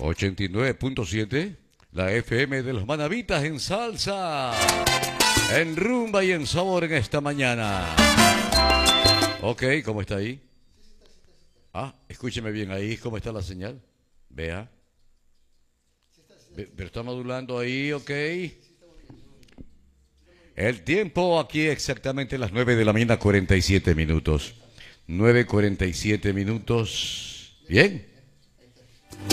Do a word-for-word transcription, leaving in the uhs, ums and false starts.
ochenta y nueve punto siete, la F M de los Manavitas en salsa, en rumba y en sabor en esta mañana. Ok, ¿cómo está ahí? Ah, escúcheme bien ahí, ¿cómo está la señal? Vea. Ve- Pero está modulando ahí, ok. El tiempo aquí exactamente las nueve de la mañana, cuarenta y siete minutos. Nueve cuarenta y siete minutos. Bien.